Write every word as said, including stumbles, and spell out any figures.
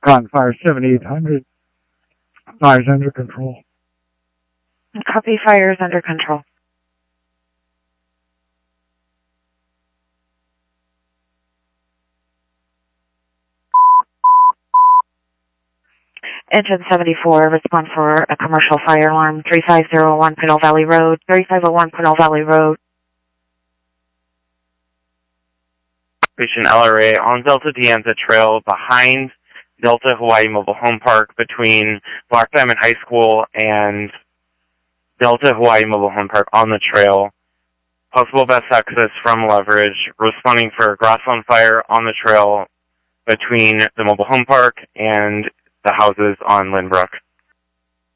Calling fire seventy-eight hundred. Fire's under control. Copy, fire is under control. Engine seventy-four, respond for a commercial fire alarm, three five zero one Pinole Valley Road, thirty-five oh one Pinole Valley Road. Station L R A on Delta De Anza Trail behind Delta Hawaii Mobile Home Park between Black Diamond High School and Delta Hawaii Mobile Home Park on the trail. Possible best access from Leverage, responding for a grassland fire on the trail between the mobile home park and the houses on Lynbrook.